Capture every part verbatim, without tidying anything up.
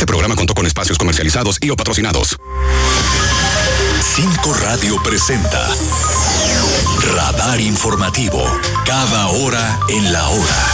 Este programa contó con espacios comercializados y o patrocinados. Cinco Radio presenta Radar Informativo, cada hora en la hora.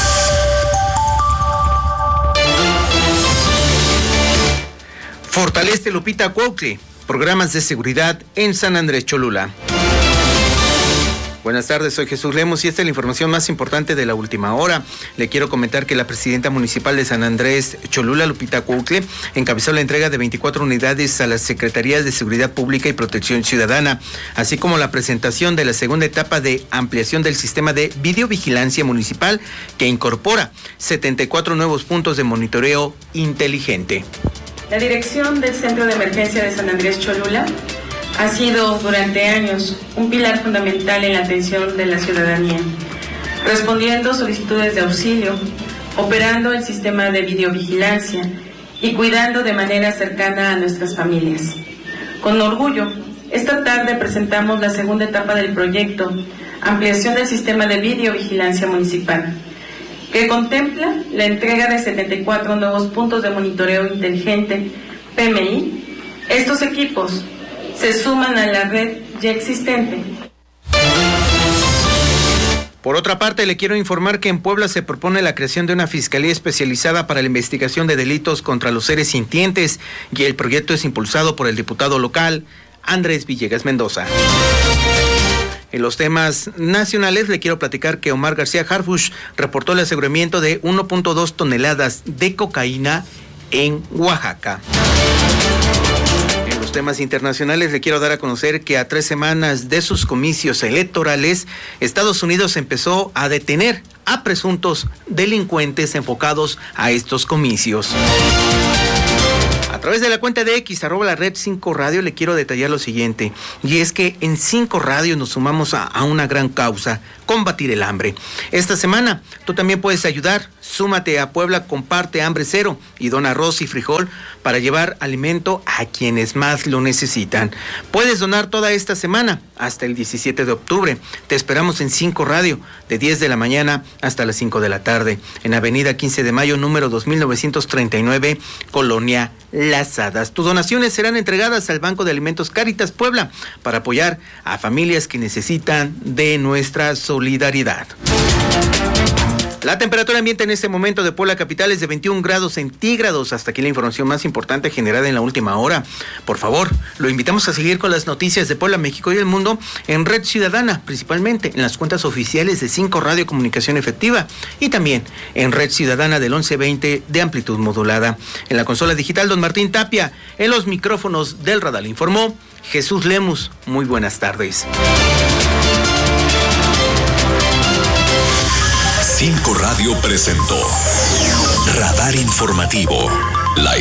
Fortalece Lupita Cuautle, programas de seguridad en San Andrés Cholula. Buenas tardes, soy Jesús Lemos y esta es la información más importante de la última hora. Le quiero comentar que la presidenta municipal de San Andrés Cholula, Lupita Cuautle, encabezó la entrega de veinticuatro unidades a las Secretarías de Seguridad Pública y Protección Ciudadana, así como la presentación de la segunda etapa de ampliación del sistema de videovigilancia municipal que incorpora setenta y cuatro nuevos puntos de monitoreo inteligente. La dirección del Centro de Emergencia de San Andrés Cholula ha sido durante años un pilar fundamental en la atención de la ciudadanía, respondiendo solicitudes de auxilio, operando el sistema de videovigilancia y cuidando de manera cercana a nuestras familias. Con orgullo, esta tarde presentamos la segunda etapa del proyecto Ampliación del Sistema de Videovigilancia Municipal, que contempla la entrega de setenta y cuatro nuevos puntos de monitoreo inteligente P M I. Estos equipos se suman a la red ya existente. Por otra parte, le quiero informar que en Puebla se propone la creación de una fiscalía especializada para la investigación de delitos contra los seres sintientes y el proyecto es impulsado por el diputado local Andrés Villegas Mendoza. En los temas nacionales le quiero platicar que Omar García Harfuch reportó el aseguramiento de uno punto dos toneladas de cocaína en Oaxaca. En los temas internacionales le quiero dar a conocer que a tres semanas de sus comicios electorales, Estados Unidos empezó a detener a presuntos delincuentes enfocados a estos comicios. A través de la cuenta de X, arroba la red cinco Radio, le quiero detallar lo siguiente, y es que en cinco Radio nos sumamos a, a una gran causa, combatir el hambre. Esta semana tú también puedes ayudar, súmate a Puebla, comparte Hambre Cero y dona arroz y frijol para llevar alimento a quienes más lo necesitan. Puedes donar toda esta semana hasta el diecisiete de octubre. Te esperamos en cinco Radio, de diez de la mañana hasta las cinco de la tarde, en Avenida quince de Mayo, número dos mil novecientos treinta y nueve, Colonia Las Hadas. Tus donaciones serán entregadas al Banco de Alimentos Cáritas Puebla para apoyar a familias que necesitan de nuestra solidaridad. La temperatura ambiente en este momento de Puebla capital es de veintiún grados centígrados. Hasta aquí la información más importante generada en la última hora. Por favor, lo invitamos a seguir con las noticias de Puebla, México y el mundo en Red Ciudadana, principalmente en las cuentas oficiales de cinco Radio Comunicación Efectiva y también en Red Ciudadana del once veinte de amplitud modulada. En la consola digital, don Martín Tapia. En los micrófonos del Radar informó Jesús Lemus. Muy buenas tardes. Cinco Radio presentó Radar Informativo. La